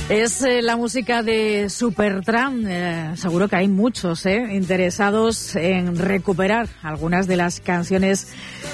Es la música de Supertramp. Seguro que hay muchos interesados en recuperar algunas de las canciones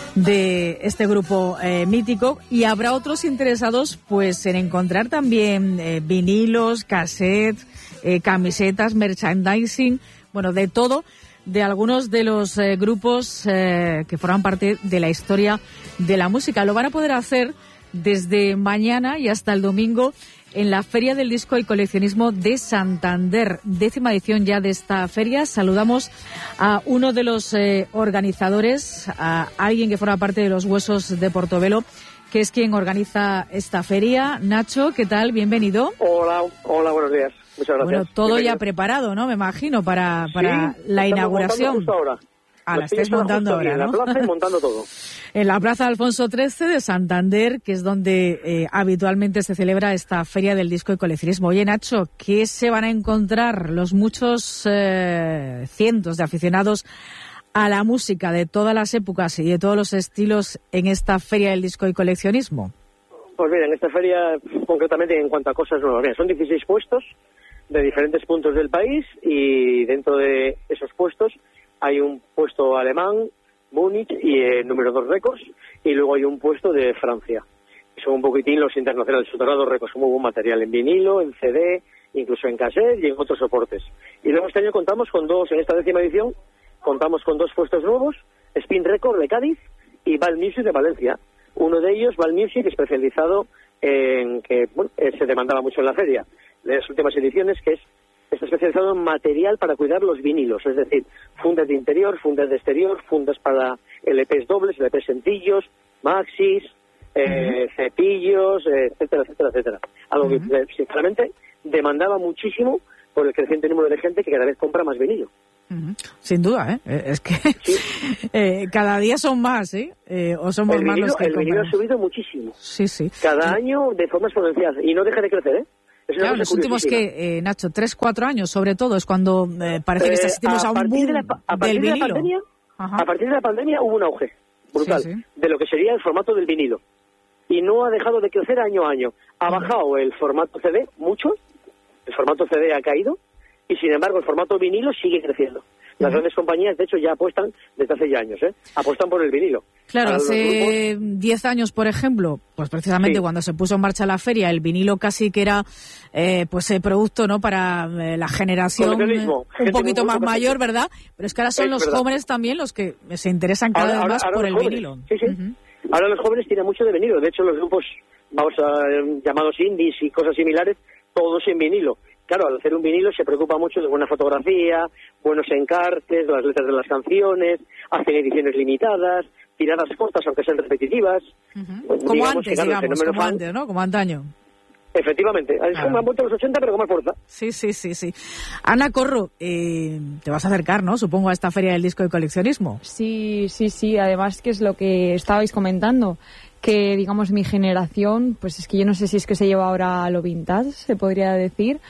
de este grupo mítico, y habrá otros interesados pues en encontrar también vinilos, cassettes, camisetas, merchandising, bueno, de todo, de algunos de los grupos que forman parte de la historia de la música. Lo van a poder hacer desde mañana y hasta el domingo en la Feria del Disco y Coleccionismo de Santander, 10ª edición ya de esta feria. Saludamos a uno de los organizadores, a alguien que forma parte de los Huesos de Portobelo, que es quien organiza esta feria. Nacho, ¿qué tal? Bienvenido. Hola, buenos días. Muchas gracias. Bueno, todo ya preparado, ¿no? Me imagino, para la inauguración. Justo ahora. La estáis montando ahora, ¿no? En la plaza y montando todo. En la Plaza Alfonso XIII de Santander, que es donde habitualmente se celebra esta Feria del Disco y Coleccionismo. Oye, Nacho, ¿qué se van a encontrar los muchos cientos de aficionados a la música de todas las épocas y de todos los estilos en esta Feria del Disco y Coleccionismo? Pues mira, en esta feria, concretamente en cuanto a cosas nuevas, mira, son 16 puestos de diferentes puntos del país, y dentro de esos puestos hay un puesto alemán, Múnich, y número 2 récords, y luego hay un puesto de Francia. Son un poquitín los internacionales, Soterrado récords, muy buen material en vinilo, en CD, incluso en cassette y en otros soportes. Y luego este año contamos con en esta 10ª edición, contamos con 2 puestos nuevos, Spin Record de Cádiz y Val Music de Valencia. Uno de ellos, Val Music, especializado en que se demandaba mucho en la feria de las últimas ediciones, que está especializado en material para cuidar los vinilos, es decir, fundas de interior, fundas de exterior, fundas para LPs dobles, LPs sencillos, maxis, cepillos, etcétera, etcétera, etcétera. Algo que sinceramente demandaba muchísimo por el creciente número de gente que cada vez compra más vinilo. Sin duda, es que cada día son más, o somos más los que el vinilo ha subido muchísimo. Sí. Cada año de forma exponencial, y no deja de crecer, Claro, los últimos Nacho, 3-4 años, sobre todo, es cuando parece que asistimos a un boom del vinilo. A partir de la pandemia hubo un auge brutal de lo que sería el formato del vinilo. Y no ha dejado de crecer año a año. Ha bajado el formato CD mucho, el formato CD ha caído, y sin embargo el formato vinilo sigue creciendo. Las grandes compañías, de hecho, ya apuestan desde hace ya años, apuestan por el vinilo. Claro, hace 10 años, por ejemplo, pues precisamente cuando se puso en marcha la feria, el vinilo casi que era el producto, ¿no?, para la generación un poquito más mayor, ¿verdad? Pero es que ahora son los jóvenes también los que se interesan cada vez más por el vinilo. Sí. Ahora los jóvenes tienen mucho de vinilo. De hecho, los grupos, llamados indies y cosas similares, todos en vinilo. Claro, al hacer un vinilo se preocupa mucho de buena fotografía, buenos encartes, las letras de las canciones, hacen ediciones limitadas, tiradas cortas aunque sean repetitivas. Como antes, como antes, ¿no? Como antaño. Efectivamente, han vuelto a los 80 pero con más fuerza. Sí. Ana Corro, te vas a acercar, ¿no?, supongo, a esta Feria del Disco y Coleccionismo. Sí, además que es lo que estabais comentando, que digamos mi generación, pues es que yo no sé si es que se lleva ahora a lo vintage, se podría decir.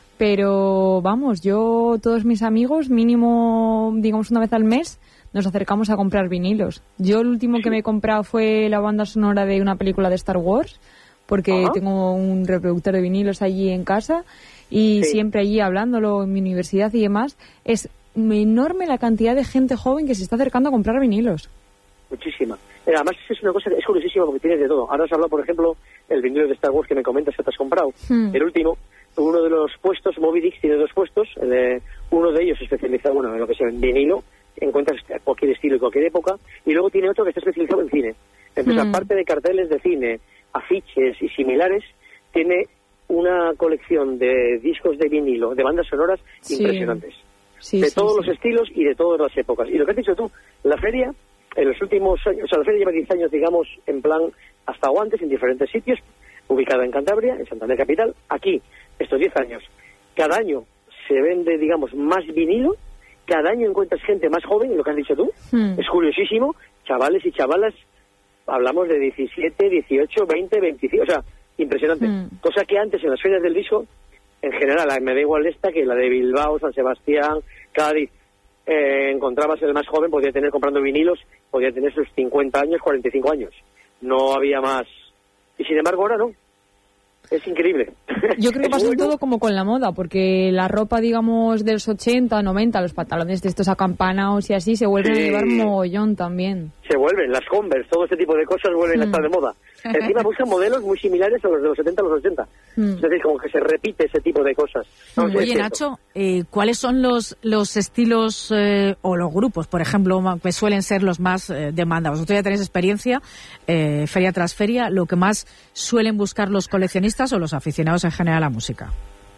Pero vamos, todos mis amigos, mínimo, digamos, una vez al mes, nos acercamos a comprar vinilos. Yo el último que me he comprado fue la banda sonora de una película de Star Wars, porque tengo un reproductor de vinilos allí en casa, y siempre allí hablándolo en mi universidad y demás, es enorme la cantidad de gente joven que se está acercando a comprar vinilos. Muchísima. Además es una cosa que es curiosísima porque tienes de todo. Ahora has hablado, por ejemplo, el vinilo de Star Wars que me comentas que te has comprado. El último. Uno de los puestos, Moby Dick, tiene 2 puestos. Uno de ellos especializado en lo que sea en vinilo, encuentras cualquier estilo y cualquier época, y luego tiene otro que está especializado en cine. Entonces, aparte de carteles de cine, afiches y similares, tiene una colección de discos de vinilo, de bandas sonoras impresionantes. De todos los estilos y de todas las épocas. Y lo que has dicho tú, la feria, en los últimos años, la feria lleva 10 años, digamos, en plan hasta o antes, en diferentes sitios, ubicada en Cantabria, en Santander capital. Aquí, estos 10 años, cada año se vende, digamos, más vinilo, cada año encuentras gente más joven, lo que has dicho tú, es curiosísimo, chavales y chavalas, hablamos de 17, 18, 20, 25, o sea, impresionante. Cosa que antes en las ferias del disco, en general, me da igual esta que la de Bilbao, San Sebastián, Cádiz, encontrabas el más joven, podía tener comprando vinilos, podía tener sus 50 años, 45 años, no había más. Y sin embargo ahora no. Es increíble. Yo creo que pasa todo como con la moda, porque la ropa, digamos, de los 80, 90, los pantalones de estos acampanados y así, se vuelven a llevar mogollón también. Se vuelven, las Converse, todo este tipo de cosas vuelven a estar de moda. Encima buscan modelos muy similares a los de los 70 a los 80. Es decir, como que se repite ese tipo de cosas. Oye, Nacho, ¿cuáles son los estilos o los grupos, por ejemplo, que suelen ser los más demandados? Ustedes ya tenéis experiencia, feria tras feria, lo que más suelen buscar los coleccionistas o los aficionados en general a la música.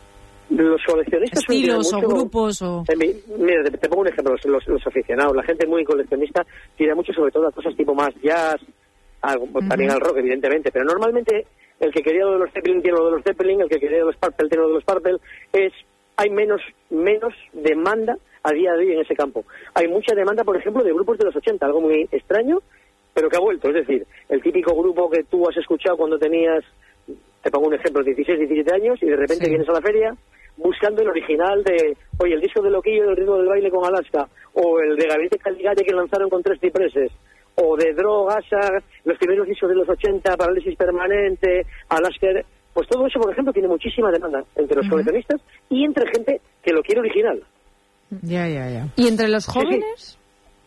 Los coleccionistas estilos o grupos o... Mira, te pongo un ejemplo, los aficionados, la gente muy coleccionista tira mucho sobre todo a cosas tipo más jazz, también al rock evidentemente, pero normalmente el que quería lo de los Zeppelin tiene lo de los Zeppelin, el que quería los Purple tiene lo de los Purple. Hay menos demanda a día de hoy en ese campo. Hay mucha demanda, por ejemplo, de grupos de los 80, algo muy extraño, pero que ha vuelto. Es decir, el típico grupo que tú has escuchado cuando tenías, te pongo un ejemplo, 16, 17 años, y de repente vienes a la feria buscando el original de, oye, el disco de Loquillo del ritmo del baile con Alaska, o el de Gabinete Caligari que lanzaron con 3 cipreses, o de Drogas, los primeros discos de los 80, Parálisis Permanente, Alaska. Pues todo eso, por ejemplo, tiene muchísima demanda entre los coleccionistas y entre gente que lo quiere original. Ya. ¿Y entre los jóvenes? Sí.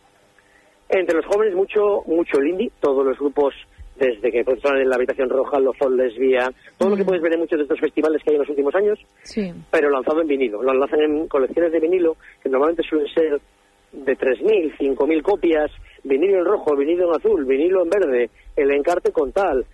Entre los jóvenes mucho el indie, todos los grupos, desde que están en la Habitación Roja, Los Sol, Lesbia, todo lo que puedes ver en muchos de estos festivales que hay en los últimos años, pero lanzado en vinilo. Lo lanzan en colecciones de vinilo, que normalmente suelen ser de 3.000, 5.000 copias, vinilo en rojo, vinilo en azul, vinilo en verde, el encarte con tal.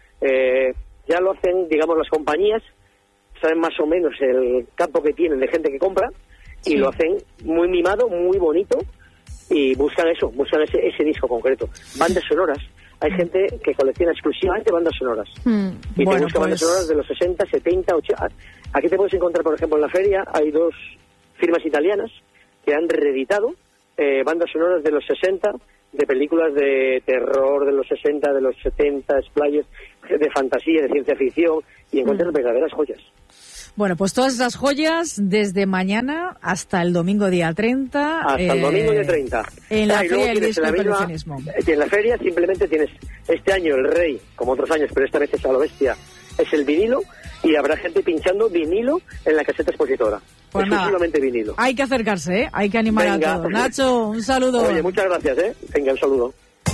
Ya lo hacen, digamos, las compañías, saben más o menos el campo que tienen de gente que compra, y lo hacen muy mimado, muy bonito, y buscan ese disco concreto. Bandas sonoras. Hay gente que colecciona exclusivamente bandas sonoras. Y te busca bandas sonoras de los 60, 70, 80. Aquí te puedes encontrar, por ejemplo, en la feria, hay 2 firmas italianas que han reeditado bandas sonoras de los 60, de películas de terror de los 60, de los 70, splayers, de fantasía, de ciencia ficción, y encuentras verdaderas joyas. Bueno, pues todas esas joyas desde mañana hasta el domingo día 30. Hasta el domingo día 30. En la feria del disco del coleccionismo. En la feria simplemente tienes, este año el rey, como otros años, pero esta vez es a lo bestia, es el vinilo, y habrá gente pinchando vinilo en la caseta expositora. Pues exclusivamente vinilo. Hay que acercarse, hay que animar a todos. Nacho, un saludo. Oye, muchas gracias, Venga, un saludo.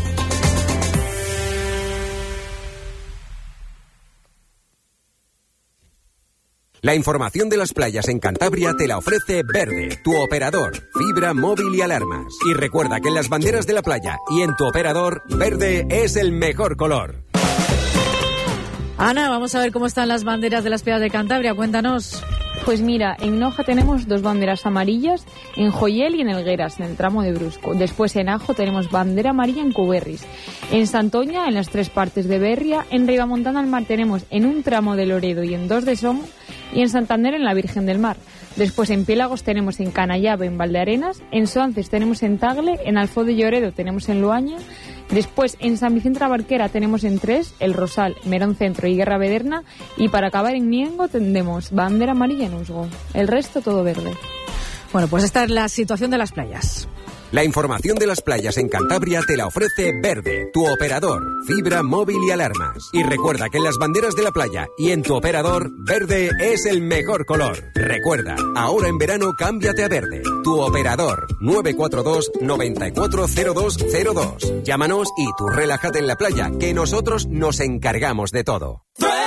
La información de las playas en Cantabria te la ofrece Verde, tu operador, fibra, móvil y alarmas. Y recuerda que en las banderas de la playa y en tu operador, verde es el mejor color. Ana, vamos a ver cómo están las banderas de las playas de Cantabria, cuéntanos. Pues mira, en Noja tenemos 2 banderas amarillas, en Joyel y en Elgueras, en el tramo de Brusco. Después en Ajo tenemos bandera amarilla en Cuberris. En Santoña, en las 3 partes de Berria. En Ribamontana al Mar tenemos en un tramo de Loredo y en 2 de Somo. Y en Santander en la Virgen del Mar. Después en Piélagos tenemos en Canallave, en Valdearenas. En Soances tenemos en Tagle. En Alfó de Lloredo tenemos en Loaña. Después en San Vicente la Barquera tenemos en 3, El Rosal, Merón Centro y Guerra Bederna. Y para acabar en Miengo tendremos bandera amarilla en Usgo. El resto todo verde. Bueno, pues esta es la situación de las playas. La información de las playas en Cantabria te la ofrece Verde, tu operador, fibra, móvil y alarmas. Y recuerda que en las banderas de la playa y en tu operador, verde es el mejor color. Recuerda, ahora en verano cámbiate a verde. Tu operador, 942 940202. Llámanos y tú relájate en la playa, que nosotros nos encargamos de todo.